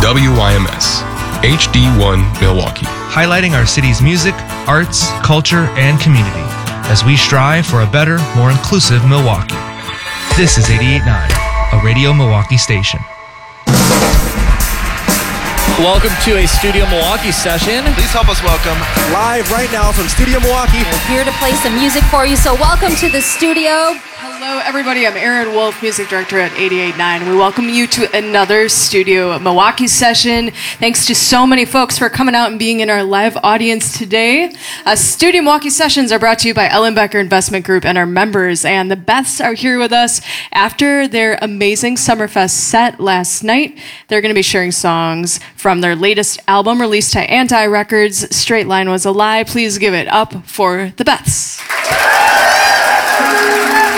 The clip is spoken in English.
WYMS, HD1 Milwaukee. Highlighting our city's music, arts, culture, and community as we strive for a better, more inclusive Milwaukee. This is 88.9, a Radio Milwaukee station. Welcome to a Studio Milwaukee session. Please help us welcome, live right now from Studio Milwaukee. We're here to play some music for you, so welcome to the studio. Hello, everybody. I'm Erin Wolf, Music Director at 88.9. We welcome you to another Studio Milwaukee session. Thanks to so many folks for coming out and being in our live audience today. Studio Milwaukee sessions are brought to you by Ellenbecker Investment Group and our members. And the Beths are here with us after their amazing Summerfest set last night. They're going to be sharing songs from their latest album released to Anti Records. Straight Line Was a Lie. Please give it up for the Beths.